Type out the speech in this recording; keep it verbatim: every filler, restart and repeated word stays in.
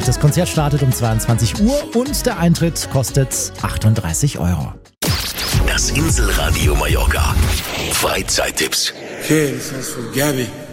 Das Konzert startet um zweiundzwanzig Uhr und der Eintritt kostet achtunddreißig Euro. Das Inselradio Mallorca. Freizeittipps. Okay, this one's for Gabby.